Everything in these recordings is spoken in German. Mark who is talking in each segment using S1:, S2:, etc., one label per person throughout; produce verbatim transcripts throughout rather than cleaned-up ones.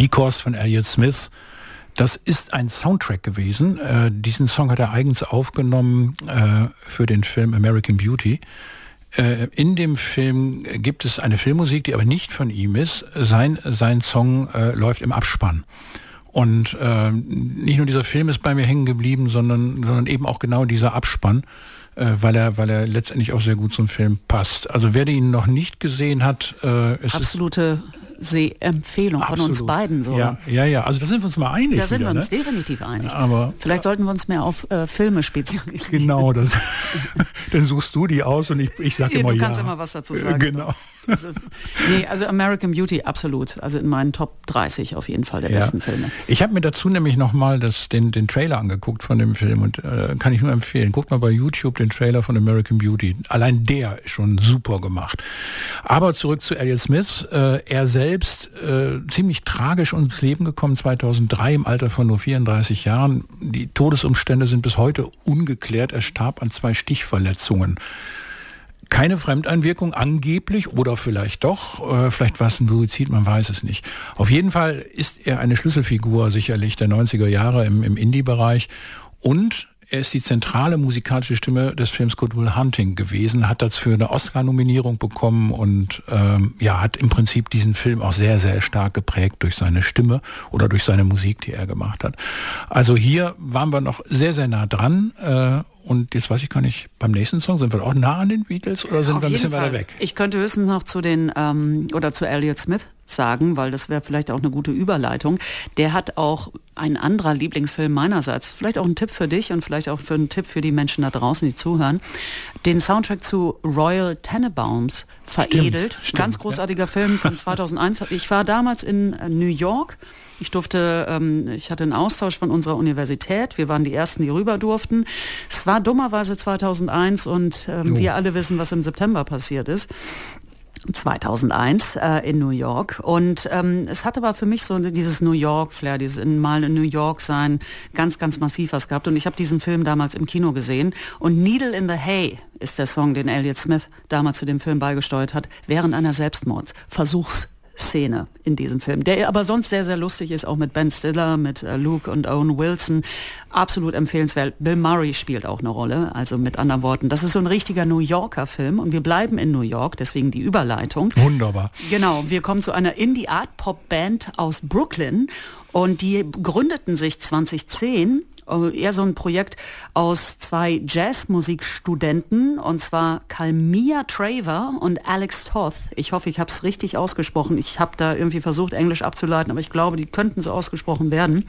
S1: Because von Elliott Smith. Das ist ein Soundtrack gewesen. Äh, diesen Song hat er eigens aufgenommen äh, für den Film American Beauty. Äh, in dem Film gibt es eine Filmmusik, die aber nicht von ihm ist. Sein, sein Song äh, läuft im Abspann. Und äh, nicht nur dieser Film ist bei mir hängen geblieben, sondern, sondern eben auch genau dieser Abspann, äh, weil er, weil er letztendlich auch sehr gut zum Film passt. Also wer ihn noch nicht gesehen hat, äh, es
S2: absolute Sehempfehlung von
S1: Absolut.
S2: uns beiden. So.
S1: Ja, ja, ja, also da sind wir uns mal einig.
S2: Da sind
S1: wieder,
S2: wir uns
S1: ne?
S2: definitiv einig.
S1: Aber
S2: vielleicht sollten wir uns mehr auf äh, Filme spezialisieren.
S1: Genau, das. Dann suchst du die aus und ich, ich sage immer ja.
S2: Du kannst immer was dazu sagen.
S1: Genau.
S2: Also, nee, also American Beauty, absolut. Also in meinen Top dreißig auf jeden Fall der
S1: ja.
S2: besten Filme.
S1: Ich habe mir dazu nämlich nochmal den, den Trailer angeguckt von dem Film und äh, kann ich nur empfehlen. Guckt mal bei YouTube den Trailer von American Beauty. Allein der ist schon super gemacht. Aber zurück zu Elliott Smith. Äh, er selbst äh, ziemlich tragisch ums Leben gekommen, zweitausenddrei im Alter von nur vierunddreißig Jahren. Die Todesumstände sind bis heute ungeklärt. Er starb an zwei Stichverletzungen. Keine Fremdeinwirkung angeblich oder vielleicht doch, äh, vielleicht war es ein Suizid, man weiß es nicht. Auf jeden Fall ist er eine Schlüsselfigur sicherlich der neunziger Jahre im, im Indie-Bereich und er ist die zentrale musikalische Stimme des Films Good Will Hunting gewesen, hat dafür eine Oscar-Nominierung bekommen und ähm, ja, hat im Prinzip diesen Film auch sehr, sehr stark geprägt durch seine Stimme oder durch seine Musik, die er gemacht hat. Also hier waren wir noch sehr, sehr nah dran äh, und jetzt weiß ich gar nicht, beim nächsten Song sind wir auch nah an den Beatles oder sind
S2: Auf
S1: wir ein bisschen
S2: jeden Fall.
S1: weiter weg?
S2: Ich könnte höchstens noch zu den ähm, oder zu Elliott Smith sagen, weil das wäre vielleicht auch eine gute Überleitung. Der hat auch ein anderer Lieblingsfilm meinerseits, vielleicht auch ein Tipp für dich und vielleicht auch für einen Tipp für die Menschen da draußen, die zuhören, den Soundtrack zu Royal Tenenbaums veredelt.
S1: Stimmt,
S2: Ganz
S1: stimmt,
S2: großartiger ja. Film von zweitausendeins. Ich war damals in New York. Ich durfte, ähm, ich hatte einen Austausch von unserer Universität. Wir waren die Ersten, die rüber durften. Es war dummerweise zweitausendeins und ähm, wir alle wissen, was im September passiert ist. zweitausendeins äh, in New York und ähm, es hat aber für mich so dieses New York-Flair, dieses in, mal in New York sein, ganz, ganz massiv was gehabt und ich habe diesen Film damals im Kino gesehen und Needle in the Hay ist der Song, den Elliott Smith damals zu dem Film beigesteuert hat, während einer Selbstmordversuchs Szene in diesem Film, der aber sonst sehr, sehr lustig ist, auch mit Ben Stiller, mit äh, Luke und Owen Wilson. Absolut empfehlenswert. Bill Murray spielt auch eine Rolle, also mit anderen Worten. Das ist so ein richtiger New Yorker Film und wir bleiben in New York, deswegen die Überleitung.
S1: Wunderbar.
S2: Genau, wir kommen zu einer Indie-Art-Pop-Band aus Brooklyn und die gründeten sich zweitausendzehn. Eher so ein Projekt aus zwei Jazzmusikstudenten, und zwar Kalmia Traver und Alex Toth. Ich hoffe, ich habe es richtig ausgesprochen. Ich habe da irgendwie versucht, Englisch abzuleiten, aber ich glaube, die könnten so ausgesprochen werden.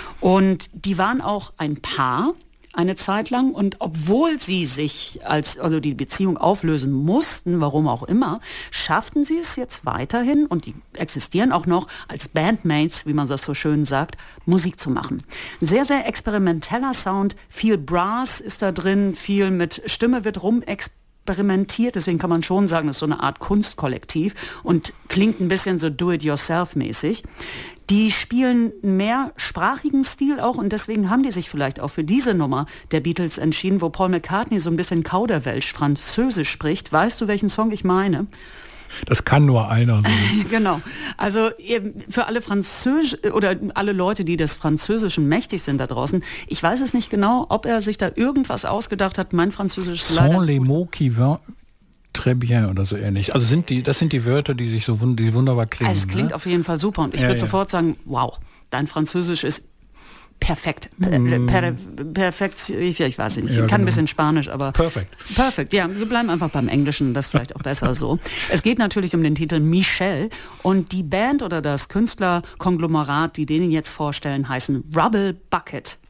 S2: Und die waren auch ein Paar eine Zeit lang und obwohl sie sich als, also die Beziehung auflösen mussten, warum auch immer, schafften sie es jetzt weiterhin und die existieren auch noch als Bandmates, wie man das so schön sagt, Musik zu machen. Sehr, sehr experimenteller Sound, viel Brass ist da drin, viel mit Stimme wird rumexperimentiert, deswegen kann man schon sagen, das ist so eine Art Kunstkollektiv und klingt ein bisschen so do-it-yourself-mäßig. Die spielen mehrsprachigen Stil auch und deswegen haben die sich vielleicht auch für diese Nummer der Beatles entschieden, wo Paul McCartney so ein bisschen Kauderwelsch Französisch spricht. Weißt du, welchen Song ich meine?
S1: Das kann nur einer sein.
S2: Genau. Also für alle Französisch oder alle Leute, die des Französischen mächtig sind da draußen, ich weiß es nicht genau, ob er sich da irgendwas ausgedacht hat. Mein Französisch ist leider...
S1: Sans les mots qui vont très bien oder so ähnlich. Also sind die, das sind die Wörter, die sich so wund- die wunderbar klingen.
S2: Es klingt
S1: ne?
S2: auf jeden Fall super und ich
S1: Ja,
S2: würde
S1: ja.
S2: sofort sagen, wow, dein Französisch ist perfekt. Per, per, perfekt, ich, ich weiß nicht, ich
S1: Ja,
S2: kann
S1: genau.
S2: ein bisschen Spanisch, aber...
S1: Perfekt.
S2: Perfekt, ja, wir bleiben einfach beim Englischen, das ist vielleicht auch besser so. Es geht natürlich um den Titel Michelle und die Band oder das Künstlerkonglomerat, die denen jetzt vorstellen, heißen Rubble Bucket.